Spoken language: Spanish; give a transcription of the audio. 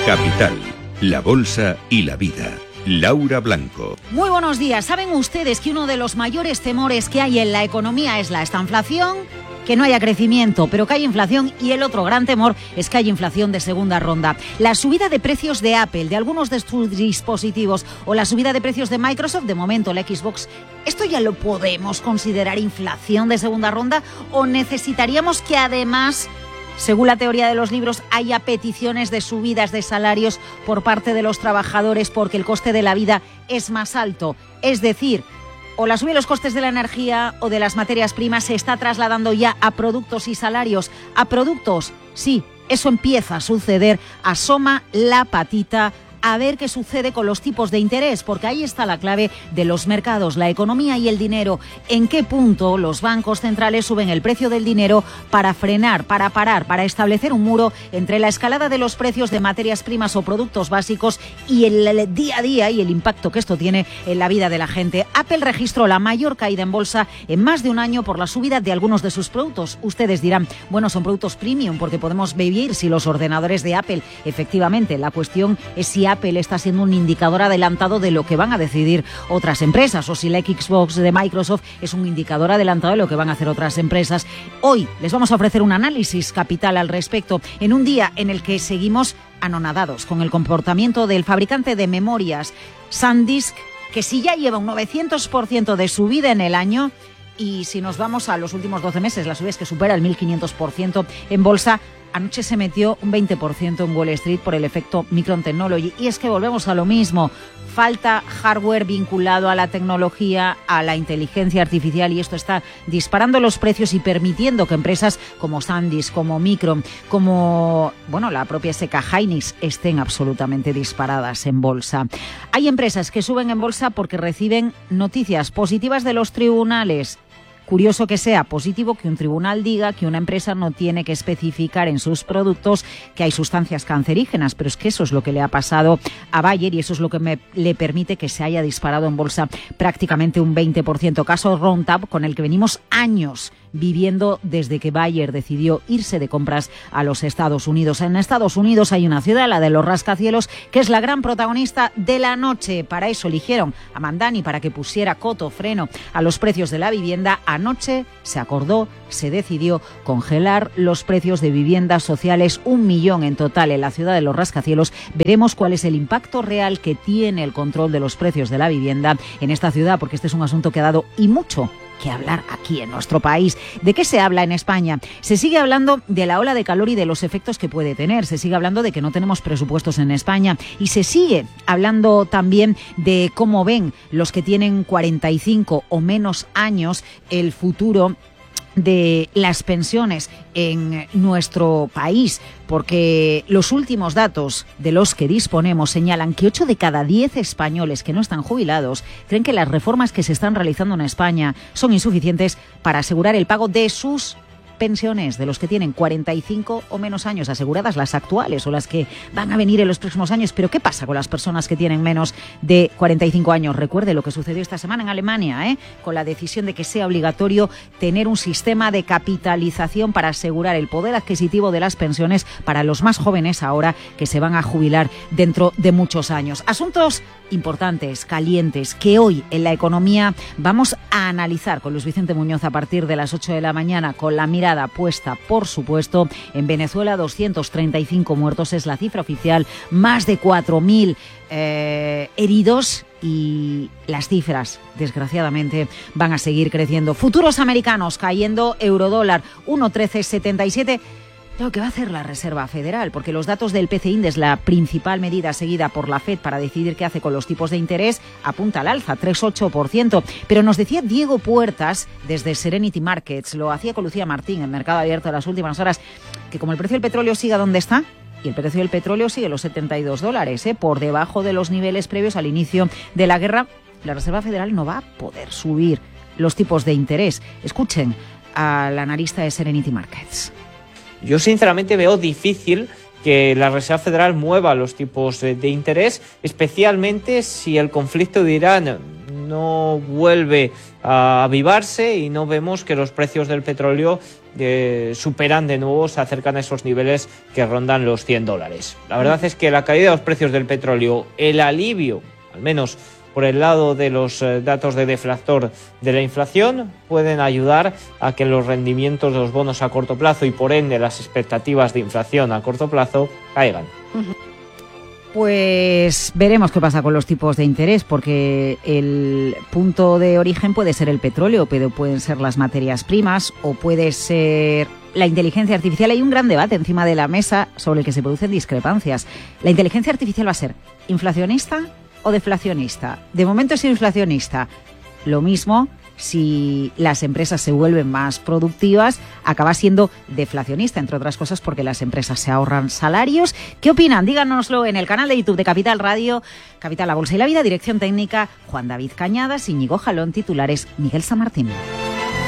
Capital, la bolsa y la vida. Laura Blanco. Muy buenos días. ¿Saben ustedes que uno de los mayores temores que hay en la economía es la estanflación? Que no haya crecimiento, pero que haya inflación, y el otro gran temor es que haya inflación de segunda ronda. La subida de precios de Apple, de algunos de sus dispositivos, o la subida de precios de Microsoft, de momento la Xbox, ¿esto ya lo podemos considerar inflación de segunda ronda? ¿O necesitaríamos que además, según la teoría de los libros, haya peticiones de subidas de salarios por parte de los trabajadores porque el coste de la vida es más alto? Es decir, o la subida de los costes de la energía o de las materias primas se está trasladando ya a productos y salarios. A productos, sí, eso empieza a suceder. Asoma la patita a ver qué sucede con los tipos de interés, porque ahí está la clave de los mercados, la economía y el dinero. ¿En qué punto los bancos centrales suben el precio del dinero para frenar, para parar, para establecer un muro entre la escalada de los precios de materias primas o productos básicos y el día a día y el impacto que esto tiene en la vida de la gente? Apple registró la mayor caída en bolsa en más de un año por la subida de algunos de sus productos. Ustedes dirán, bueno, son productos premium porque podemos vivir si los ordenadores de Apple. Efectivamente, la cuestión es si Apple está siendo un indicador adelantado de lo que van a decidir otras empresas, o si la Xbox de Microsoft es un indicador adelantado de lo que van a hacer otras empresas. Hoy les vamos a ofrecer un análisis capital al respecto, en un día en el que seguimos anonadados con el comportamiento del fabricante de memorias SanDisk, que si ya lleva un 900% de subida en el año, y si nos vamos a los últimos 12 meses, la subida es que supera el 1500% en bolsa. Anoche se metió un 20% en Wall Street por el efecto Micron Technology. Y es que volvemos a lo mismo. Falta hardware vinculado a la tecnología, a la inteligencia artificial, y esto está disparando los precios y permitiendo que empresas como SanDisk, como Micron, como la propia SK Hynix estén absolutamente disparadas en bolsa. Hay empresas que suben en bolsa porque reciben noticias positivas de los tribunales. Curioso que sea positivo que un tribunal diga que una empresa no tiene que especificar en sus productos que hay sustancias cancerígenas, pero es que eso es lo que le ha pasado a Bayer y eso es lo que le permite que se haya disparado en bolsa prácticamente un 20%. Caso Roundup, con el que venimos años viviendo desde que Bayer decidió irse de compras a los Estados Unidos. En Estados Unidos hay una ciudad, la de los rascacielos, que es la gran protagonista de la noche. Para eso eligieron a Mamdani, para que pusiera coto, freno a los precios de la vivienda. Anoche se acordó, se decidió congelar los precios de viviendas sociales, 1 millón en total en la ciudad de los rascacielos. Veremos cuál es el impacto real que tiene el control de los precios de la vivienda en esta ciudad, porque este es un asunto que ha dado y mucho que hablar aquí en nuestro país. ¿De qué se habla en España? Se sigue hablando de la ola de calor y de los efectos que puede tener. Se sigue hablando de que no tenemos presupuestos en España. Y se sigue hablando también de cómo ven los que tienen 45 o menos años el futuro de las pensiones en nuestro país, porque los últimos datos de los que disponemos señalan que 8 de cada 10 españoles que no están jubilados creen que las reformas que se están realizando en España son insuficientes para asegurar el pago de sus pensiones, de los que tienen 45 o menos años aseguradas, las actuales o las que van a venir en los próximos años. Pero ¿qué pasa con las personas que tienen menos de 45 años? Recuerde lo que sucedió esta semana en Alemania, con la decisión de que sea obligatorio tener un sistema de capitalización para asegurar el poder adquisitivo de las pensiones para los más jóvenes ahora que se van a jubilar dentro de muchos años. Asuntos importantes, calientes, que hoy en la economía vamos a analizar con Luis Vicente Muñoz a partir de las 8 de la mañana, con la mirada puesta, por supuesto, en Venezuela. 235 muertos es la cifra oficial, más de 4.000 heridos, y las cifras, desgraciadamente, van a seguir creciendo. Futuros americanos cayendo, eurodólar 1,1377. Lo que va a hacer la Reserva Federal, porque los datos del PCI, la principal medida seguida por la FED para decidir qué hace con los tipos de interés, apunta al alza, 3,8%. Pero nos decía Diego Puertas, desde Serenity Markets, lo hacía con Lucía Martín en Mercado Abierto en las últimas horas, que como el precio del petróleo siga donde está, y el precio del petróleo sigue los $72, por debajo de los niveles previos al inicio de la guerra, la Reserva Federal no va a poder subir los tipos de interés. Escuchen al analista de Serenity Markets. Yo sinceramente veo difícil que la Reserva Federal mueva los tipos de interés, especialmente si el conflicto de Irán no vuelve a avivarse y no vemos que los precios del petróleo superan de nuevo, se acercan a esos niveles que rondan los $100. La verdad es que la caída de los precios del petróleo, el alivio, al menos por el lado de los datos de deflactor de la inflación, pueden ayudar a que los rendimientos de los bonos a corto plazo y por ende las expectativas de inflación a corto plazo caigan. Pues veremos qué pasa con los tipos de interés, porque el punto de origen puede ser el petróleo, pero pueden ser las materias primas o puede ser la inteligencia artificial. Hay un gran debate encima de la mesa sobre el que se producen discrepancias. ¿La inteligencia artificial va a ser inflacionista o deflacionista? De momento es inflacionista. Lo mismo, si las empresas se vuelven más productivas, acaba siendo deflacionista, entre otras cosas porque las empresas se ahorran salarios. ¿Qué opinan? Díganoslo en el canal de YouTube de Capital Radio, Capital, la Bolsa y la Vida, dirección técnica Juan David Cañadas, Íñigo Jalón, titulares Miguel San Martín.